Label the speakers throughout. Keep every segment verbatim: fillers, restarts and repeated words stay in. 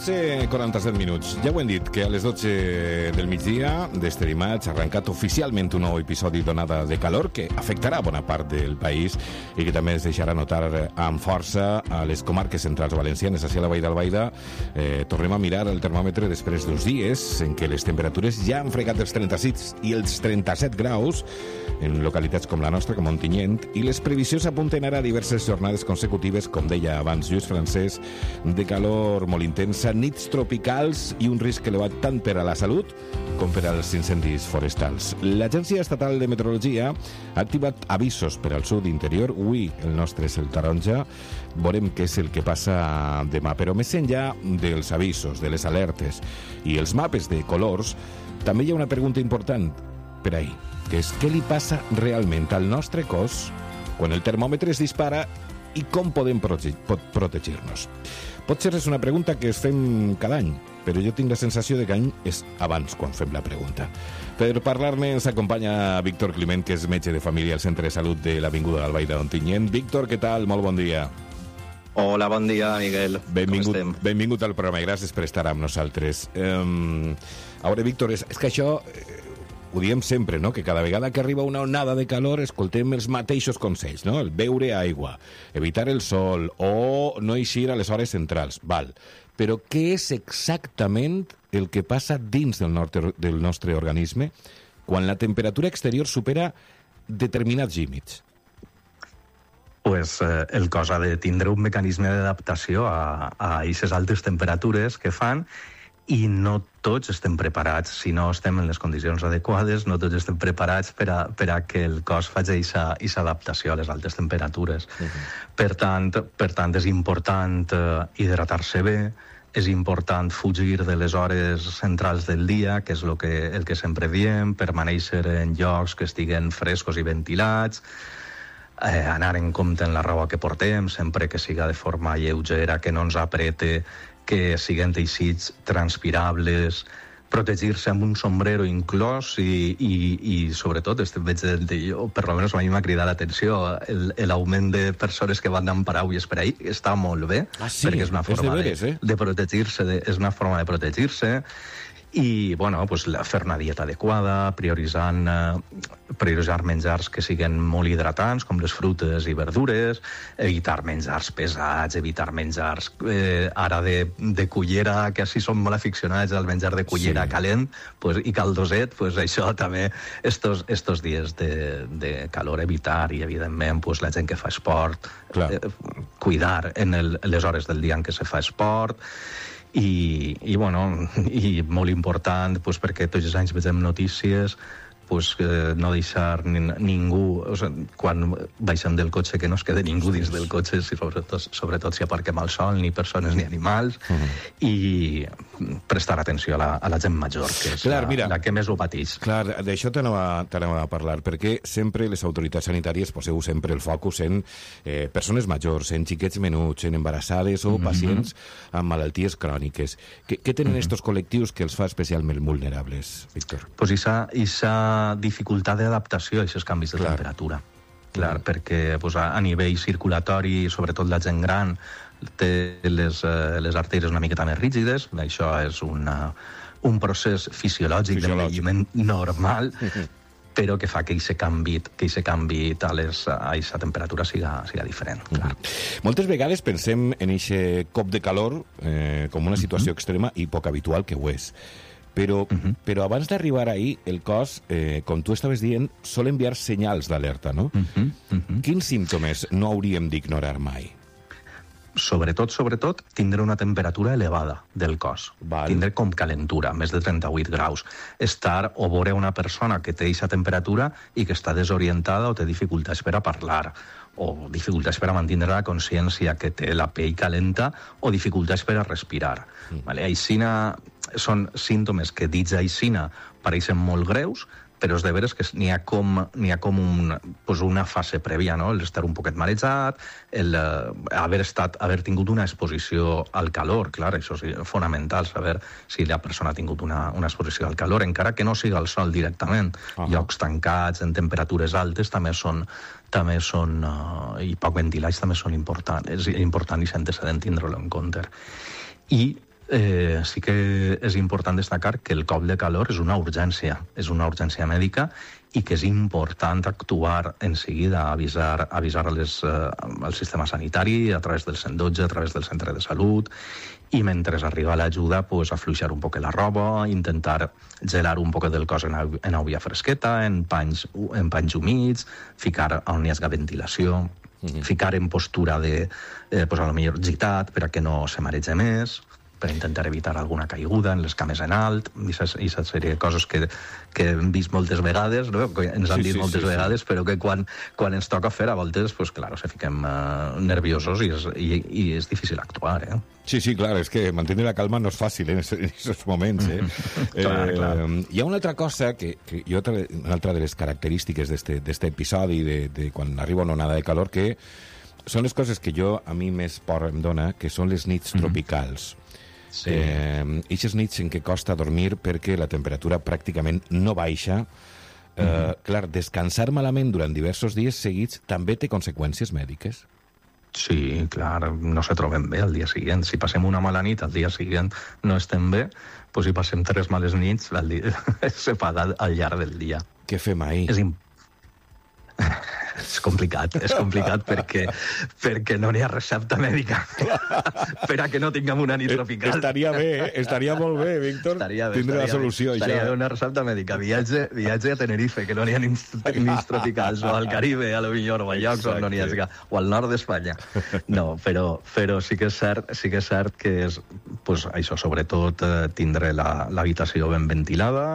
Speaker 1: dotze i quaranta-set minuts. Ja ho hem dit, que a les dotze del migdia d'este dimarts ha arrencat oficialment un nou episodi d'onada de calor que afectarà bona part del país i que també es deixarà notar amb força a les comarques centrals valencianes. Així a la Vall d'Albaida eh, tornem a mirar el termòmetre després d'uns dies en què les temperatures ja han fregat els trenta-sis i els trenta-set graus en localitats com la nostra, com Ontinyent, i les previsions apunten ara a diverses jornades consecutives, com deia abans Lluís Francesc, de calor molt intensa, nits tropicals i un risc elevat tant per a la salut com per als incendis forestals. L'Agència Estatal de Meteorologia ha activat avisos per al sud interior. Avui el nostre és el taronja. Veurem què és el que passa demà. Però més enllà dels avisos, de les alertes i els mapes de colors, també hi ha una pregunta important per ahir, que és què li passa realment al nostre cos quan el termòmetre es dispara i com podem protegir-nos. Potser és una pregunta que es fem cada any, però jo tinc la sensació de que any és abans quan fem la pregunta. Per parlar-ne ens acompanya Víctor Climent, que és metge de família al Centre de Salut de l'Avinguda d'Albaida d'Ontinyent. Víctor, què tal? Molt bon dia.
Speaker 2: Hola, bon dia, Miguel.
Speaker 1: Benvingut, benvingut al programa i gràcies per estar amb nosaltres. Um, a veure, Víctor, és, és que això... Eh, ho diem sempre, no?, que cada vegada que arriba una onada de calor escoltem els mateixos consells, no?, el beure aigua, evitar el sol o no eixir a les hores centrals, val. Però què és exactament el que passa dins del nostre, del nostre organisme quan la temperatura exterior supera determinats límits?
Speaker 2: Pues, eh, el cos ha de tindre un mecanisme d'adaptació a, a aquestes altes temperatures que fan, i no tots estem preparats. Si no estem en les condicions adequades, no tots estem preparats per a, per a que el cos faci aquesta adaptació a les altes temperatures. Uh-huh. Per tant, per tant, és important eh, hidratar-se bé, és important fugir de les hores centrals del dia, que és el que, el que sempre diem, permanèixer en llocs que estiguen frescos i ventilats, eh, anar en compte en la roba que portem, sempre que siga de forma lleugera, que no ens aprete, que siguin teixits transpirables, protegir-se amb un sombrero inclòs i, i, i sobretot, estem veig de jo, per almenys a mi m'ha cridat l'atenció, l'augment de persones que van amb paraules per ahí està molt bé,
Speaker 1: ah, sí?
Speaker 2: Perquè és una forma
Speaker 1: és de, veres, eh?
Speaker 2: de, de protegir-se, de, és una forma de protegir-se, i bueno, pues, fer una dieta adequada, prioritzant, eh, prioritzar menjars que siguin molt hidratants, com les frutes i verdures, evitar menjars pesats, evitar menjars eh, ara de, de cullera, que així som molt aficionats al menjar de cullera sí. calent, pues, i caldoset, pues, això també, estos, estos dies de, de calor, evitar, i evidentment pues, la gent que fa esport, eh, cuidar en el, les hores del dia en què se fa esport. I, i, bueno, i molt important, pues, perquè tots els anys veiem notícies, pues, eh, no deixar ni, ningú, o sigui, quan baixem del cotxe, que no es quede ningú dins del cotxe, si, sobretot, sobretot si aparquem al sol, ni persones ni animals, uh-huh. i prestar atenció a la, a la gent major, que és clar, la, mira, la que més ho pateix.
Speaker 1: Clar, d'això t'anava a parlar, perquè sempre les autoritats sanitàries poseu sempre el focus en eh, persones majors, en xiquets menuts, en embarassades o uh-huh. pacients amb malalties cròniques. Què, què tenen uh-huh. estos col·lectius que els fa especialment vulnerables, Víctor?
Speaker 2: Pues esa, esa dificultat d'adaptació a aquests canvis de Clar. temperatura. Clar, mm. perquè pues, a, a nivell circulatori, sobretot la gent gran, té les, eh, les artèries una miqueta més rígides, això és una, un procés fisiològic, fisiològic. d'envelliment normal, mm-hmm. però que fa que aquest canvi, que aquest canvi a aquesta temperatura siga, siga diferent. Clar.
Speaker 1: Mm-hmm. Moltes vegades pensem en aquest cop de calor eh, com una situació mm-hmm. extrema i poc habitual, que ho és. Però, uh-huh. però abans d'arribar ahí, el cos, eh, com tu estaves dient, sol enviar senyals d'alerta, no? Uh-huh. Uh-huh. Quins símptomes no hauríem d'ignorar mai?
Speaker 2: Sobretot, sobretot, tindre una temperatura elevada del cos. Val. Tindre com calentura, més de trenta-vuit graus. Estar o veure una persona que té aquesta temperatura i que està desorientada o té dificultats per a parlar, o dificultats per a mantenir la consciència, que té la pell calenta, o dificultats per a respirar. Mm. Vale? Aixina són símptomes que dits aixina pareixen molt greus, però és de veres que n'hi ha com, n'hi ha com un, pues una fase prèvia, no? L'estar un poquet marejat, el, eh, haver, estat, haver tingut una exposició al calor, clar, això és fonamental, saber si la persona ha tingut una, una exposició al calor, encara que no siga al sol directament. Uh-huh. Llocs tancats, en temperatures altes, també són, també són uh, i poc ventilats també són importants. És important i s'antecedent tindre-lo en compte. I Eh, sí que és important destacar que el cop de calor és una urgència, és una urgència mèdica i que és important actuar en seguida, avisar, avisar les, eh, al sistema sanitari a través del cent dotze, a través del centre de salut, i mentre arriba l'ajuda, pues, afluixar un poc la roba, intentar gelar un poc del cos en, en aigua fresqueta, en panys, en panys humits, ficar on hi hagi ventilació, mm-hmm. ficar en postura de, eh, pues, a lo millor gitat, per a que no se marege més, per intentar evitar alguna caiguda en les cames en alt, i aquesta sèrie de coses que, que hem vist moltes vegades, no? Que ens han
Speaker 1: sí,
Speaker 2: dit
Speaker 1: sí,
Speaker 2: moltes
Speaker 1: sí,
Speaker 2: vegades,
Speaker 1: sí.
Speaker 2: però que quan, quan ens toca fer, a voltes, pues, claro, se fiquem uh, nerviosos i és, i, i és difícil actuar, eh?
Speaker 1: Sí, sí, clar, és que mantenir la calma no és fàcil en aquests moments, eh?
Speaker 2: clar,
Speaker 1: eh,
Speaker 2: clar.
Speaker 1: Hi ha una altra cosa, que, que jo, una altra de les característiques d'aquest episodi, de, de quan arriba una onada de calor, que són les coses que jo, a mi més por em dona, que són les nits tropicals. Mm. Sí. Eh, eixes nits en què costa dormir perquè la temperatura pràcticament no baixa. Eh, mm-hmm. Clar, descansar malament durant diversos dies seguits també té conseqüències mèdiques.
Speaker 2: Sí, clar, no se trobem bé al dia següent. Si passem una mala nit, al dia següent no estem bé, doncs si passem tres males nits, el dia se paga al llarg del dia.
Speaker 1: Què fem ahir?
Speaker 2: És imp... És complicat, és complicat perquè, perquè no n'hi ha recepta mèdica per a que no tinguem una nit tropical.
Speaker 1: Estaria bé, eh? Estaria molt bé, Víctor,
Speaker 2: estaria bé,
Speaker 1: tindre
Speaker 2: estaria
Speaker 1: la solució.
Speaker 2: Bé. Estaria bé una recepta mèdica. Viatge, viatge a Tenerife, que no n'hi ha nits, nits tropicals, o al Caribe, a lo millor, o a llocs on no n'hi ha, o al nord d'Espanya. No, però, però sí que és cert, sí que és cert que és, pues, això, sobretot, eh, tindre l'habitació ben ventilada,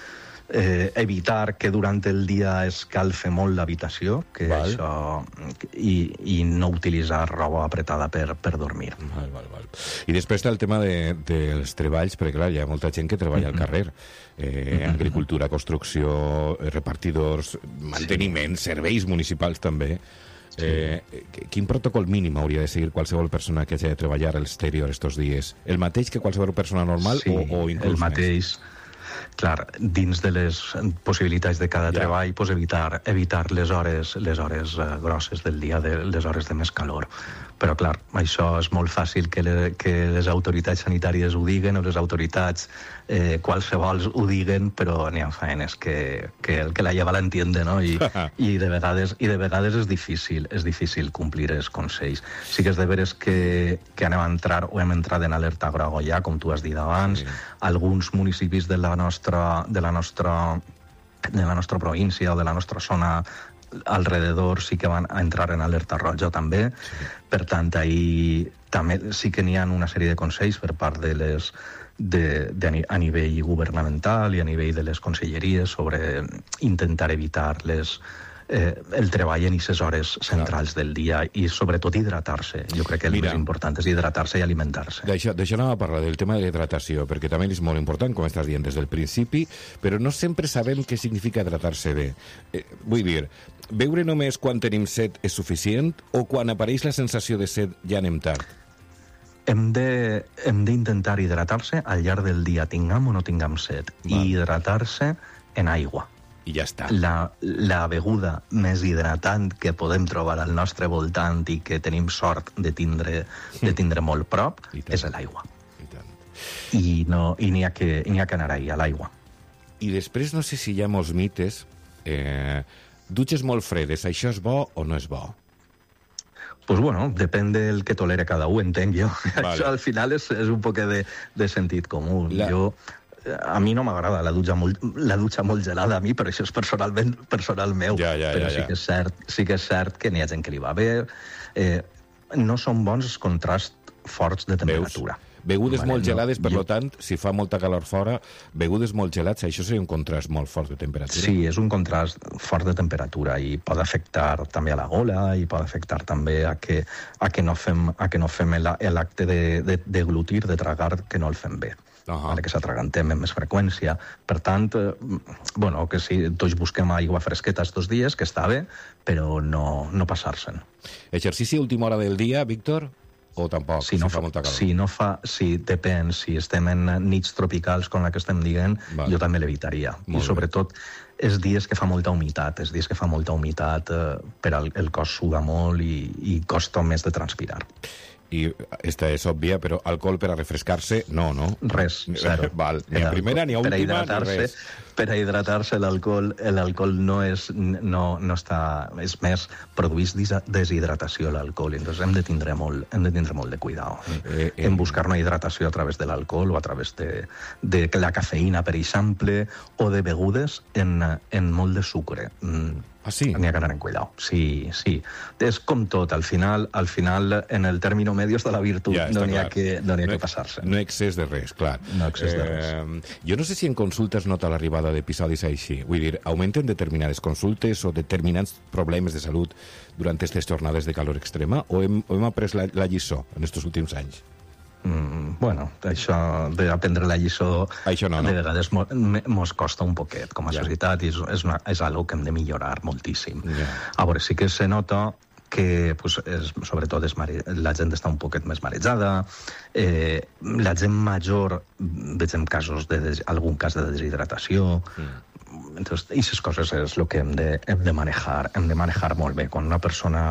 Speaker 2: Eh, evitar que durant el dia es calfe molt l'habitació, que
Speaker 1: val.
Speaker 2: això, i, i no utilitzar roba apretada per, per dormir.
Speaker 1: Val, val, val. I després està el tema de, dels treballs, perquè clar, hi ha molta gent que treballa mm-hmm. al carrer. Eh, mm-hmm. Agricultura, construcció, repartidors, manteniment, sí. serveis municipals també. Sí. Eh, quin protocol mínim hauria de seguir qualsevol persona que hagi de treballar a l'exterior estos dies? El mateix que qualsevol persona normal
Speaker 2: sí,
Speaker 1: o, o inclús
Speaker 2: el mateix. Més? Clar, dins de les possibilitats de cada ja. treball, pues evitar, evitar les hores, les hores uh, grosses del dia, de, les hores de més calor. Però, clar, això és molt fàcil que, le, que les autoritats sanitàries ho diguen, o les autoritats eh, qualsevols ho diguen, però n'hi ha feines que, que el que la lleva l'entiende, no? I, i, de vegades, I de vegades és difícil, és difícil complir els consells. Sí que és de veres que, que anem a entrar, o hem entrat en alerta groga ja, com tu has dit abans. Sí. Alguns municipis de la nostra, de la nostra, de la nostra província o de la nostra zona alrededor sí que van a entrar en alerta roja també. Sí. Per tant, ahir també sí que n'hi ha una sèrie de consells per part de les de, de, a nivell governamental i a nivell de les conselleries sobre intentar evitar les Eh, el treball en aquestes hores centrals del dia i sobretot hidratar-se. Jo crec que el Mira, més important és hidratar-se i alimentar-se.
Speaker 1: D'això, d'això anava a parlar, del tema de hidratació, perquè també és molt important, com estàs dient des del principi, però no sempre sabem què significa hidratar-se bé. Eh, vull dir, beure només quan tenim set és suficient o quan apareix la sensació de set ja anem tard?
Speaker 2: Hem de, hem d'intentar hidratar-se al llarg del dia, tinguem o no tinguem set, Val. i hidratar-se en aigua.
Speaker 1: I ja està.
Speaker 2: La, la beguda més hidratant que podem trobar al nostre voltant i que tenim sort de tindre, de tindre molt prop és l'aigua.
Speaker 1: I tant.
Speaker 2: I, no, i n'hi ha, que, n'hi ha que anar ahí, a l'aigua.
Speaker 1: I després no sé si hi ha molts mites. Eh, dutxes molt fredes, això és bo o no és bo?
Speaker 2: Pues bueno, depèn del que tolera cada un, entenc jo. Vale. Això al final és, és un poc de, de sentit comú. La... Jo... A mi no m'agrada la dutxa molt, la dutxa molt gelada a mi, però això és personalment personal meu.
Speaker 1: Ja, ja,
Speaker 2: però
Speaker 1: ja,
Speaker 2: sí,
Speaker 1: ja.
Speaker 2: que és cert, sí que és cert que n'hi ha gent que li va bé. Eh, no són bons els contrasts forts de temperatura.
Speaker 1: Veus? Begudes vale, molt gelades,
Speaker 2: no,
Speaker 1: per
Speaker 2: jo...
Speaker 1: tant, si fa molta calor fora, begudes molt gelats, això seria un contrast molt fort de temperatura.
Speaker 2: Sí, és un contrast fort de temperatura i pot afectar també a la gola i pot afectar també a que, a que no fem, a que no fem l'acte de, de, de glutir, de tragar, que no el fem bé. Uh-huh. Perquè s'atraгаntem amb més freqüència. Per tant, eh, bueno, que sí, tots busquem aigua fresqueta estos dies, que està bé, però no, no passar-se'n.
Speaker 1: Exercici a última hora del dia, Víctor? O tampoc,
Speaker 2: si, no si fa, fa molta calor? Si no fa, si depèn, si estem en nits tropicals com la que estem dient, vale. Jo també l'evitaria. Molt I sobretot bé. Els dies que fa molta humitat, els dies que fa molta humitat, eh, per al, el cos suda molt i, i costa més de transpirar.
Speaker 1: i esta és òbvia, però alcohol per a refrescar-se, no, no?
Speaker 2: Res, zero.
Speaker 1: Val, ni a primera, ni a última, ni res.
Speaker 2: Per a hidratar-se, l'alcohol l'alcohol no és, no, no està... És més, produeix deshidratació l'alcohol, entonces hem de tindre molt, hem de tindre molt de cuidado eh, eh, en buscar una hidratació a través de l'alcohol o a través de, de la cafeïna, per exemple, o de begudes en, en molt de sucre. Mm.
Speaker 1: Ah, sí?
Speaker 2: N'hi ha que anar en cuidado. Sí, sí. És com tot, al final, al final en el término medio està la virtut, ja, no n'hi ha, que, no ha no que passar-se.
Speaker 1: No excés de res, clar.
Speaker 2: No excés de res.
Speaker 1: Eh, jo no sé si en consultes nota l'arribada d'episodis així. Vull dir, augmenten determinades consultes o determinats problemes de salut durant aquestes jornades de calor extrema o hem, o hem après la, la lliçó en aquests últims anys?
Speaker 2: Mm, bueno, això d'aprendre la lliçó
Speaker 1: això no, no.
Speaker 2: de vegades mos costa un poquet com a ja. societat i és, és, una, és algo que hem de millorar moltíssim. Ja. A veure, sí que se nota que pues, és, sobretot és mare... la gent està un poquet més marejada, eh, la gent major veiem casos de des... algun cas de deshidratació, mm. entonces, i aquestes coses és el que hem de, hem de manejar, hem de manejar molt bé. Quan una persona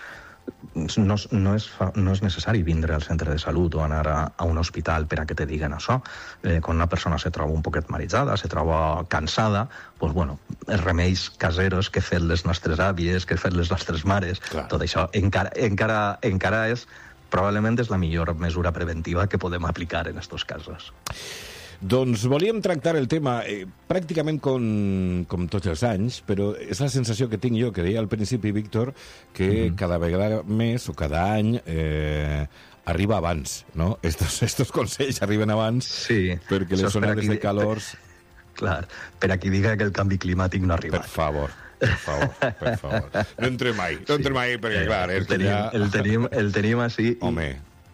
Speaker 2: no, no, és, no és necessari vindre al centre de salut o anar a, a un hospital per a que te diguen això. Eh, quan una persona se troba un poquet marejada, se troba cansada, pues, bueno, els remeis caseros que fet les nostres àvies, que fet les nostres mares, clar. Tot això encara, encara, encara és, probablement és la millor mesura preventiva que podem aplicar en aquests casos.
Speaker 1: Doncs volíem tractar el tema eh, pràcticament com, com tots els anys, però és la sensació que tinc jo, que deia al principi, Víctor, que mm-hmm. cada vegada més o cada any eh, arriba abans, no? Estos, estos consells arriben abans
Speaker 2: sí,
Speaker 1: perquè les onades de calors...
Speaker 2: Per, clar, per a qui diga que el canvi climàtic no arriba.
Speaker 1: Per favor. Per favor, per favor. No entre mai, no entre mai, perquè, clar, és
Speaker 2: el tenim,
Speaker 1: ja...
Speaker 2: el tenim, el tenim així...
Speaker 1: Home.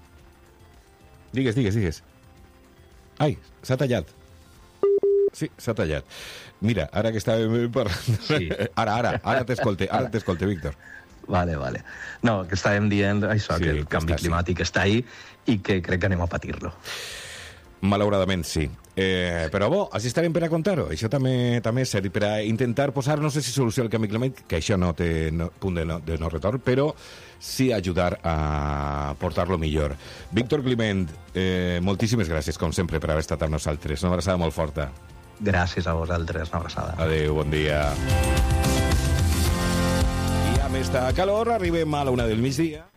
Speaker 1: Digues, digues, digues. Ai, s'ha tallat. Sí, s'ha tallat. Mira, ara que estàvem parlant... Sí. Ara, ara, ara t'escolte, ara t'escolte, Víctor.
Speaker 2: Vale, vale. No, que estàvem dient això, sí, que el canvi està, climàtic sí. està ahí i que crec que anem a patir-lo.
Speaker 1: Malauradament, sí. Eh, però bo, així estarem per a contar-ho. Això també, també és cert. I per a intentar posar, no sé si solució al canvi climàtic, que això no té no, punt de no, de no retorn, però sí ajudar a portar-lo millor. Víctor Climent, eh, moltíssimes gràcies, com sempre, per haver estat amb nosaltres. Una abraçada molt forta.
Speaker 2: Gràcies a vosaltres, una abraçada.
Speaker 1: Adéu, bon dia. I amb esta calor arribem a la una del migdia.